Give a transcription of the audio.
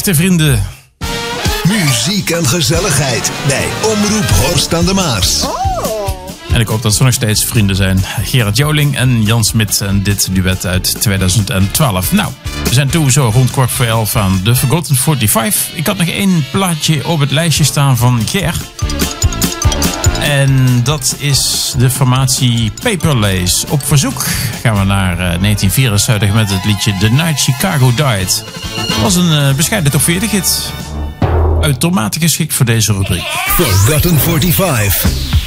echte vrienden. Muziek en gezelligheid bij Omroep Horst aan de Maas. En ik hoop dat ze nog steeds vrienden zijn. Gerard Joling en Jan Smit en dit duet uit 2012. Nou, we zijn toe zo rond 11:15 aan The Forgotten 45. Ik had nog één plaatje op het lijstje staan van Ger. En dat is de formatie Paperlace. Op verzoek gaan we naar 1974 met het liedje The Night Chicago Died. Dat was een bescheiden top 40 hit. Uitermate geschikt voor deze rubriek. Forgotten 45.